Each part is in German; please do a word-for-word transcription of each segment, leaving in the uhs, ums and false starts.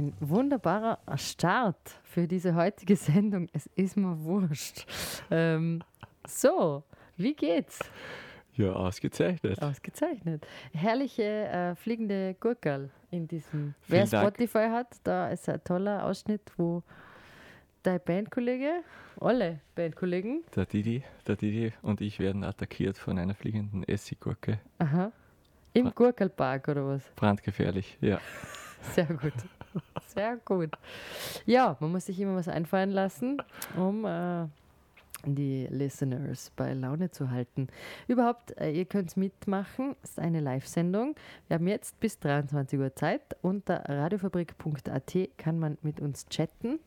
ein wunderbarer Start für diese heutige Sendung. Es ist mir wurscht. Ähm, so, wie geht's? Ja, ausgezeichnet. Ausgezeichnet. Herrliche äh, fliegende Gurkerl in diesem. Vielen Wer Dank. Spotify hat, da ist ein toller Ausschnitt, wo dein Bandkollege, alle Bandkollegen, Der Didi, der Didi und ich werden attackiert von einer fliegenden Essiggurke. aha, im Gurkelpark oder was? Brandgefährlich, ja. Sehr gut. Sehr gut. Ja, man muss sich immer was einfallen lassen, um äh, die Listeners bei Laune zu halten. Überhaupt, äh, ihr könnt mitmachen. Es ist eine Live-Sendung. Wir haben jetzt bis dreiundzwanzig Uhr Zeit. Unter radiofabrik punkt a t kann man mit uns chatten.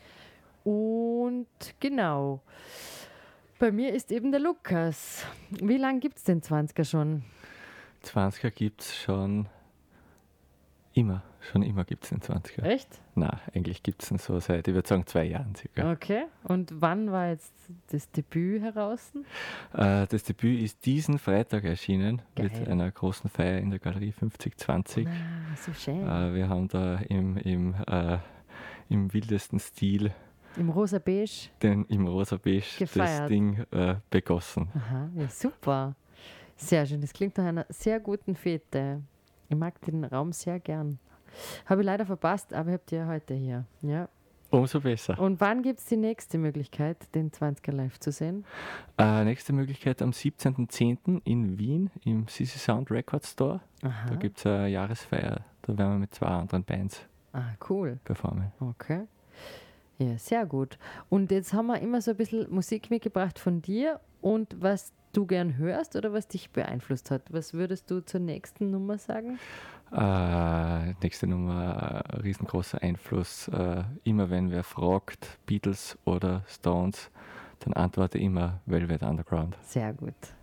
Und genau, bei mir ist eben der Lukas. Wie lange gibt es den zwanziger schon? zwanziger gibt es schon immer. Schon immer gibt es den zwanziger. Echt? Na, eigentlich gibt es ihn so seit, ich würde sagen, zwei Jahren circa. Okay. Und wann war jetzt das Debüt heraus? Äh, das Debüt ist diesen Freitag erschienen Geil. mit einer großen Feier in der Galerie fünfzig zwanzig. Ah, so schön. Äh, wir haben da im, im, äh, im wildesten Stil Im rosa Beige. den, im rosa Beige das Gefeiert. Ding äh, begossen. Aha, ja, super. Sehr schön. Das klingt nach einer sehr guten Fete. Ich mag den Raum sehr gern. Habe ich leider verpasst, aber ihr habt ja heute hier. Ja. Umso besser. Und wann gibt es die nächste Möglichkeit, den zwanziger live zu sehen? Äh, nächste Möglichkeit am siebzehnten zehnten in Wien im Sissi Sound Record Store. Aha. Da gibt es eine Jahresfeier. Da werden wir mit zwei anderen Bands Ah, cool. performen. Okay. Ja, sehr gut. Und jetzt haben wir immer so ein bisschen Musik mitgebracht von dir und was du gern hörst oder was dich beeinflusst hat. Was würdest du zur nächsten Nummer sagen? Äh, nächste Nummer, äh, riesengroßer Einfluss. Äh, immer wenn wer fragt, Beatles oder Stones, dann antworte immer Velvet Underground. Sehr gut.